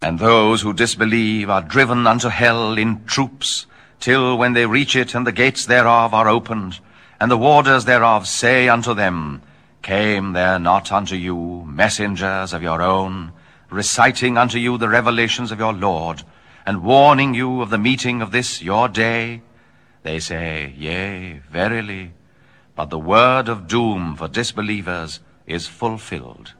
And those who disbelieve are driven unto hell in troops, till when they reach it, and the gates thereof are opened, and the warders thereof say unto them, Came there not unto you messengers of your own, reciting unto you the revelations of your Lord, and warning you of the meeting of this your day? They say, Yea, verily, but the word of doom for disbelievers is fulfilled.